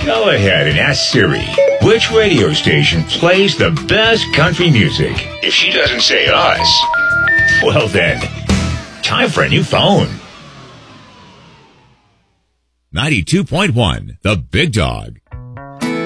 Go ahead and ask Siri, which radio station plays the best country music? If she doesn't say us, well then, time for a new phone. 92.1, The Big Dog.